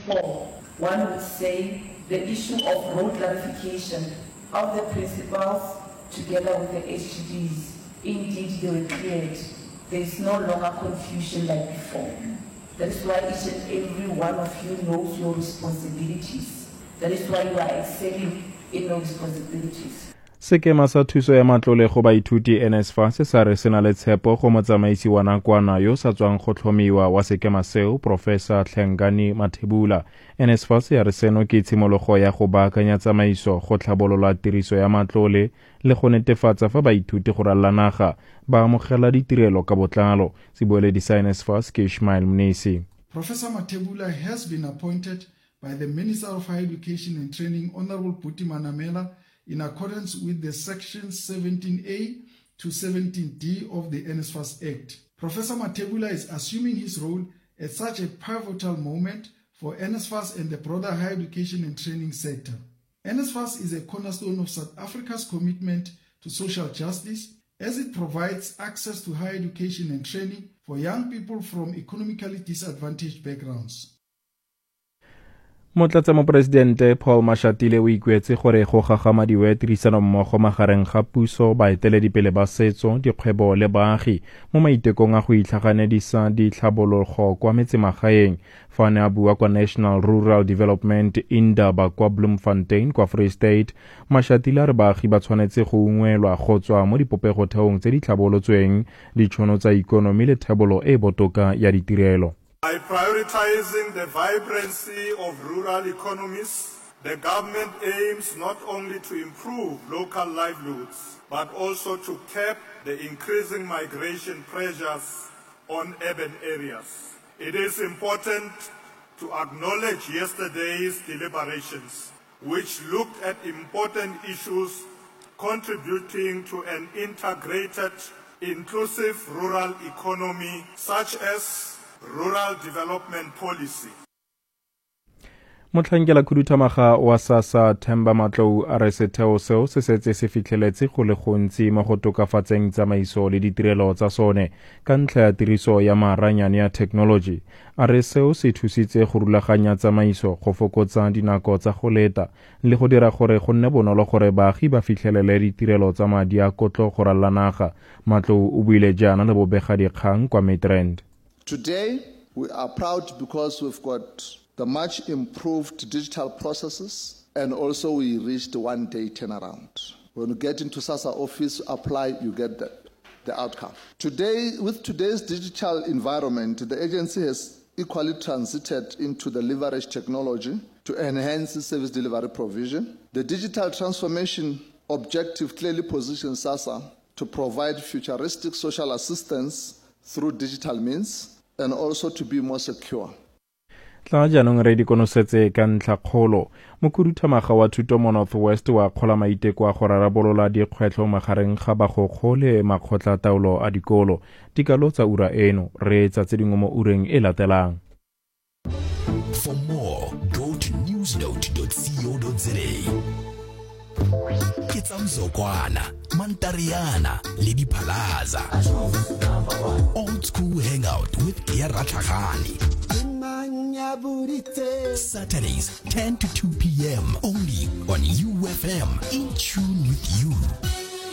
before, one would say the issue of role clarification of the principals together with the SGDs, indeed they were cleared. There is no longer confusion like before. That is why each and every one of you knows your responsibilities. That is why you are excelling in your responsibilities. Sekema sa thuso ya matlole go baithuti NSFAS se sa re sena le tshepo go motsamaisi wa nakwana yo sa tswang go tlhomiwa wa sekema seo Professor Hlengani Mathebula. NSFAS ya re seno ke tshimologo ya go baakanya tsamaiso go tlhabolola tiriso ya matlole le go netefatsa fa baithuti go ralala naga ba amogela ditirelo ka botlalo. Sebueledi sa NSFAS ke Ishmael Mnisi. Professor Mathebula has been appointed by the Minister of Higher Education and Training, Honorable Buti Manamela, in accordance with the sections 17A to 17D of the NSFAS Act. Professor Mathebula is assuming his role at such a pivotal moment for NSFAS and the broader higher education and training sector. NSFAS is a cornerstone of South Africa's commitment to social justice as it provides access to higher education and training for young people from economically disadvantaged backgrounds. Motlatsamopresidente Paul Mashatile o ikuetse gore go gagamadiwe tirisano mmogo magareng ga puso, baeteledipele ba setso, dikgwebo le baagi mo maitekong a go itlhaganedisa ditlhabologo kwa metsemagaeng. Fa a ne a bua kwa National Rural Development Indaba kwa Bloemfontein kwa Free State, Mashatile a re baagi ba tshwanetse go ungwelwa go tswa mo dipopegotheong tse di tlhabolotsweng ditšhono tsa ikonomi le thebolo e botoka ya ditirelo. By prioritizing the vibrancy of rural economies, the government aims not only to improve local livelihoods, but also to cap the increasing migration pressures on urban areas. It is important to acknowledge yesterday's deliberations, which looked at important issues contributing to an integrated, inclusive rural economy, such as Rural Development Policy. Motlhankela khuduthamaga wa SASSA Themba Matlou a re setheo seo se setse se fitlheletse go le gontsi mo go tokafatseng tsamaiso le ditirelo tsa sone ka ntlha ya tiriso ya maranyane ya technology. A re seo se thusitse go rulaganya tsamaiso, go fokotsa dinako tsa go leta le go dira gore go nne bonolo gore baagi ba fitlhelele ditirelo tsa madi a kotlo go ralala naga. Matlou o buile jaana le bobegadikgang kwa Midrand. Today, we are proud because we've got the much improved digital processes, and also we reached the one-day turnaround. When you get into SASSA office, apply, you get the outcome. Today, with today's digital environment, the agency has equally transited into the leverage technology to enhance the service delivery provision. The digital transformation objective clearly positions SASSA to provide futuristic social assistance through digital means, and also to be more secure. Tla jaanong re di konosetse ka ntlha kgolo. Mokhuduthamaga wa thuto mo Northwest wa kgola maiteko a go rarabolola dikgwetlho magareng ga bagokgo le makgotla taolo a dikolo. Dikalo tsa ura eno re tsa tse dingwe mo ureng e latelang. For more, go to newsnote.co.za. Kitsamzokwana, Mantariana, Lady Palaza. Old school hangout with Kiara Tlhagane. Saturdays, 10 to 2 p.m. only on UFM. In tune with you.